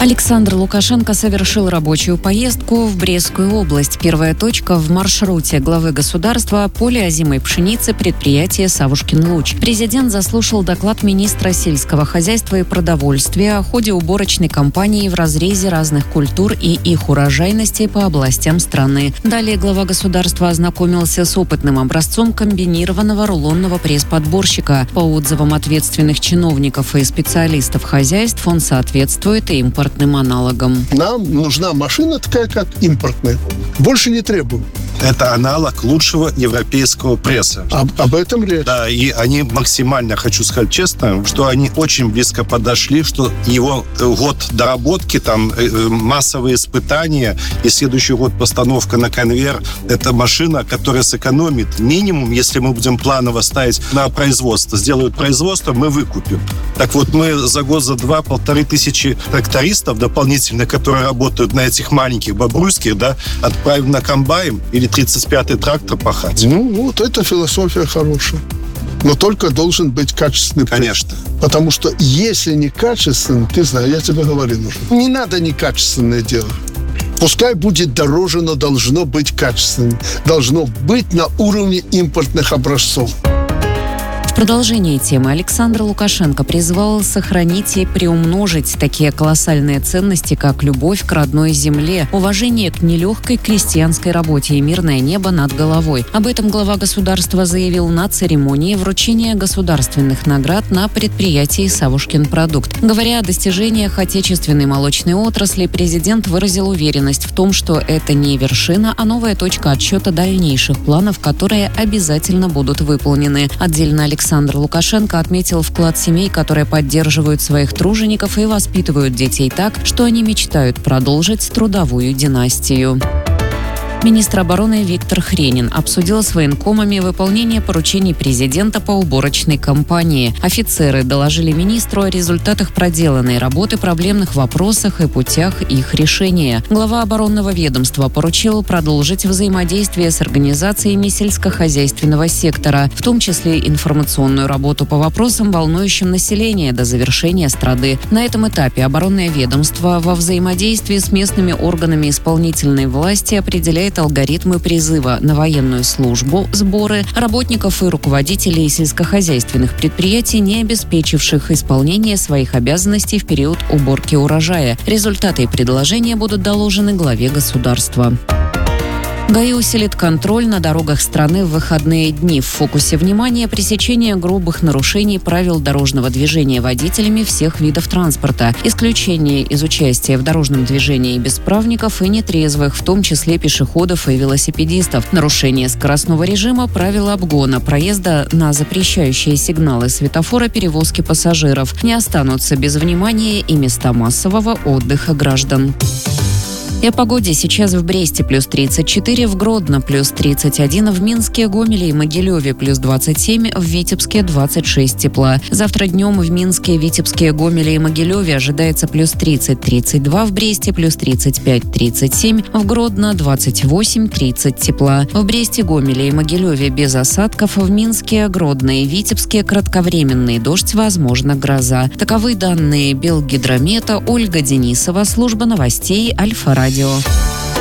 Александр Лукашенко совершил рабочую поездку в Брестскую область. Первая точка в маршруте главы государства – поле озимой пшеницы предприятия «Савушкин Луч». Президент заслушал доклад министра сельского хозяйства и продовольствия о ходе уборочной кампании в разрезе разных культур и их урожайности по областям страны. Далее глава государства ознакомился с опытным образцом комбинированного рулонного пресс-подборщика. По отзывам ответственных чиновников и специалистов хозяйств, он соответствует и импортным аналогам. Нам нужна машина такая, как импортная. Больше не требуем. Это аналог лучшего европейского пресса. Об этом речь. Да, и они максимально, хочу сказать честно, что они очень близко подошли, что его год доработки, там массовые испытания и следующий год постановка на конвейер. Это машина, которая сэкономит минимум, если мы будем планово ставить на производство. Сделают производство, мы выкупим. Так вот, мы за год, за 2-1500 трактористов дополнительно, которые работают на этих маленьких бобруйских, да, отправим на комбайн или 35-й трактор пахать. Вот это философия хорошая. Но только должен быть качественный пресс. Конечно. Потому что если не качественный, ты знаешь, я тебе говорил уже, не надо некачественное делать. Пускай будет дороже, но должно быть качественным. Должно быть на уровне импортных образцов. В продолжении темы Александр Лукашенко призвал сохранить и приумножить такие колоссальные ценности, как любовь к родной земле, уважение к нелегкой крестьянской работе и мирное небо над головой. Об этом глава государства заявил на церемонии вручения государственных наград на предприятии «Савушкин продукт». Говоря о достижениях отечественной молочной отрасли, президент выразил уверенность в том, что это не вершина, а новая точка отсчета дальнейших планов, которые обязательно будут выполнены. Отдельно Александр Лукашенко отметил вклад семей, которые поддерживают своих тружеников и воспитывают детей так, что они мечтают продолжить трудовую династию. Министр обороны Виктор Хренин обсудил с военкомами выполнение поручений президента по уборочной кампании. Офицеры доложили министру о результатах проделанной работы, проблемных вопросах и путях их решения. Глава оборонного ведомства поручил продолжить взаимодействие с организациями сельскохозяйственного сектора, в том числе информационную работу по вопросам, волнующим население до завершения страды. На этом этапе оборонное ведомство во взаимодействии с местными органами исполнительной власти определяет алгоритмы призыва на военную службу, сборы работников и руководителей сельскохозяйственных предприятий, не обеспечивших исполнение своих обязанностей в период уборки урожая. Результаты и предложения будут доложены главе государства. ГАИ усилит контроль на дорогах страны в выходные дни. В фокусе внимания пресечение грубых нарушений правил дорожного движения водителями всех видов транспорта, исключение из участия в дорожном движении бесправников и нетрезвых, в том числе пешеходов и велосипедистов, нарушение скоростного режима, правила обгона, проезда на запрещающие сигналы светофора, перевозки пассажиров. Не останутся без внимания и места массового отдыха граждан. И о погоде. Сейчас в Бресте плюс 34, в Гродно плюс 31, в Минске, Гомеле и Могилеве плюс 27, в Витебске 26 тепла. Завтра днем в Минске, Витебске, Гомеле и Могилеве ожидается плюс 30-32, в Бресте плюс 35-37, в Гродно 28-30 тепла. В Бресте, Гомеле и Могилеве без осадков, в Минске, Гродно и Витебске кратковременный дождь, возможно гроза. Таковы данные Белгидромета. Ольга Денисова, служба новостей Альфа-Радио.